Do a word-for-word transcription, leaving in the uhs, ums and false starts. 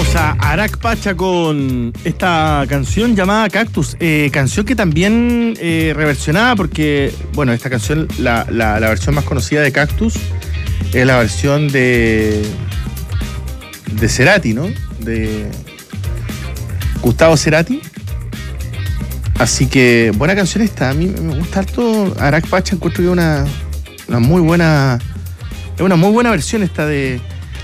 Escuchamos a Arak Pacha con esta canción llamada Cactus, eh, canción que también eh, reversionada porque, bueno, esta canción, la, la, la versión más conocida de Cactus es la versión de de Cerati, ¿no? De Gustavo Cerati. Así que buena canción esta, a mí me gusta harto. Arak Pacha encuentro que es una, una muy buena, es una muy buena versión esta de